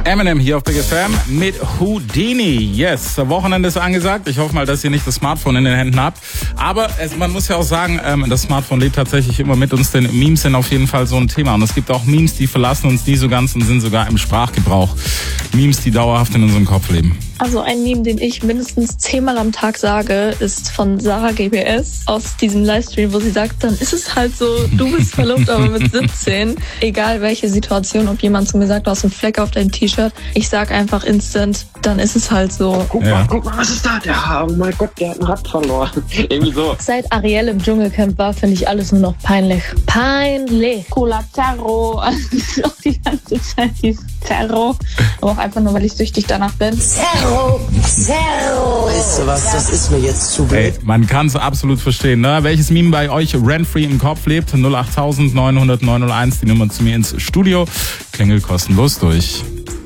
Eminem hier auf Big FM mit Houdini. Yes, Wochenende ist angesagt. Ich hoffe mal, dass ihr nicht das Smartphone in den Händen habt. Aber man muss ja auch sagen, das Smartphone lebt tatsächlich immer mit uns, denn Memes sind auf jeden Fall so ein Thema. Und es gibt auch Memes, die verlassen uns nie so ganz und sind sogar im Sprachgebrauch. Memes, die dauerhaft in unserem Kopf leben. Also ein Meme, den ich mindestens 10-mal am Tag sage, ist von Sarah GBS aus diesem Livestream, wo sie sagt, dann ist es halt so, du bist verlobt, aber mit 17. Egal welche Situation, ob jemand zu mir sagt, du hast einen Fleck auf deinem T-Shirt, ich sag einfach instant, dann ist es halt so. Guck mal, was ist da? Oh mein Gott, der hat ein Rad verloren. Irgendwie so. Seit Ariel im Dschungelcamp war, finde ich alles nur noch peinlich. Peinlich. Cola Terro. Auch die ganze Zeit dieses Terro. Aber auch einfach nur, weil ich süchtig danach bin. Zerro. Weißt du was, das ist mir jetzt zu blöd. Ey, man kann es absolut verstehen, ne? Welches Meme bei euch rent-free im Kopf lebt? 08000 900 901, die Nummer zu mir ins Studio. Klingel kostenlos durch.